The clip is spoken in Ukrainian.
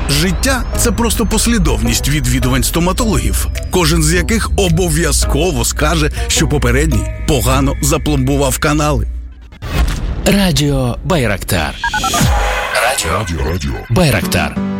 Життя – це просто послідовність відвідувань стоматологів, кожен з яких обов'язково скаже, що попередній погано запломбував канали. Радіо Байрактар. Радіо Байрактар.